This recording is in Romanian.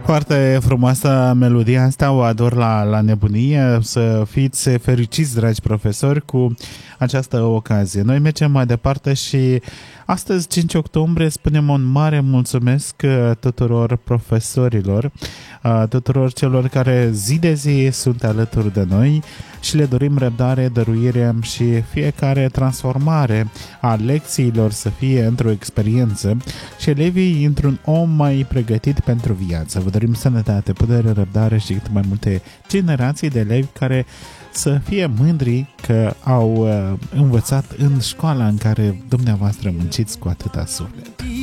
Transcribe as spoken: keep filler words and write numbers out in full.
Foarte frumoasă melodia asta, o ador la, la nebunie. Să fiți fericiți, dragi profesori, cu această ocazie. Noi mergem mai departe și astăzi, cinci octombrie, spunem un mare mulțumesc tuturor profesorilor, tuturor celor care zi de zi sunt alături de noi și le dorim răbdare, dăruire și fiecare transformare a lecțiilor să fie într-o experiență și elevii într-un om mai pregătit pentru viață. Vă dorim sănătate, putere, răbdare și cât mai multe generații de elevi care să fie mândri că au uh, învățat în școala în care dumneavoastră munciți cu atâta suflet.